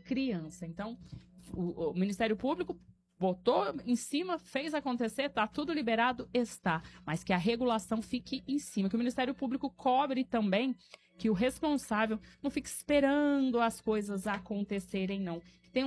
criança. Então, o Ministério Público botou em cima, fez acontecer, está tudo liberado, está. Mas que a regulação fique em cima, que o Ministério Público cobre também, que o responsável não fique esperando as coisas acontecerem, não.